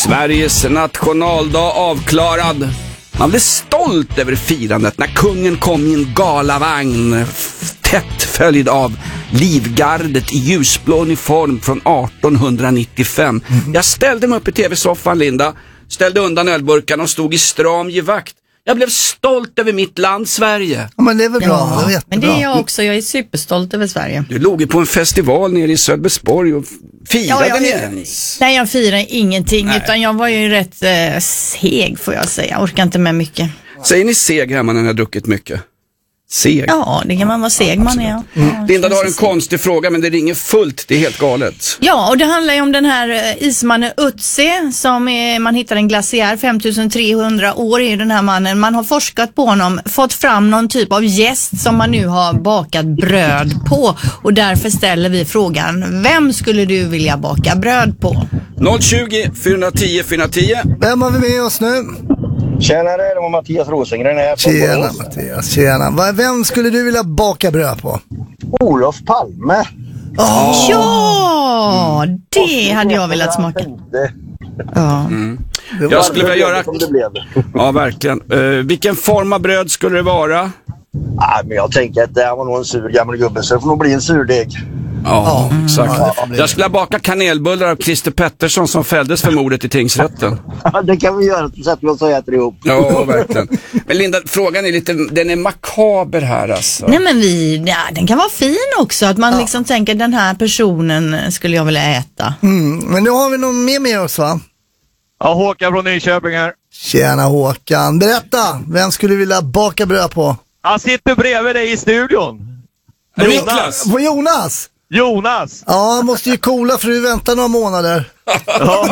Sveriges nationaldag avklarad. Man blev stolt över firandet när kungen kom i en galavagn, tätt följd av livgardet i ljusblå uniform från 1895. Jag ställde mig upp i tv-soffan, Linda, ställde undan ölburkan och stod i stram givakt. Jag blev stolt över mitt land, Sverige. Ja, men det är väl bra, Ja, det är jättebra. men det är jag också, jag är superstolt över Sverige. Du låg ju på en festival nere i Sölvesborg och firade ni ens? Nej, jag firar ingenting, utan jag var ju rätt seg, får jag säga. Jag orkar inte med mycket. Säger ni seg hemma när ni har druckit mycket? Seg? Ja, det kan man vara seg, man är. Ja, Linda, du har en konstig fråga, men det ringer fullt. Det är helt galet. Ja, och det handlar ju om den här ismannen Ötzi som man hittar en glaciär, 5300 år är den här mannen. Man har forskat på honom, fått fram någon typ av jäst som man nu har bakat bröd på. Och därför ställer vi frågan, vem skulle du vilja baka bröd på? 020 410 410. Vem har vi med oss nu? Tjenare, det var Mattias Rosengren här. Tjena Mattias, tjena. Vem skulle du vilja baka bröd på? Olof Palme. Ja, det hade jag velat smaka. Ja. Jag skulle vilja göra... Som det blev. Ja, verkligen. Vilken form av bröd skulle det vara? Men jag tänker att det här var nog en sur gammal gubbe, så det får nog bli en surdeg. Ja, exakt. Ja, det får bli Jag skulle baka kanelbullar av Christer Pettersson som fälldes för mordet i tingsrätten. Ja, det kan vi göra, så sätter vi oss och äter ihop. Ja, verkligen. Men Linda, frågan är lite, den är makaber här alltså. Nej, men den kan vara fin också, att man liksom tänker den här personen skulle jag vilja äta. Men nu har vi någon mer med oss, va? Ja, Håkan från Nyköping här. Tjena Håkan, berätta, vem skulle du vilja baka bröd på? Han sitter bredvid dig i studion. Niklas! På Jonas? Jonas! Ja, måste ju coola för du väntar några månader. Ja.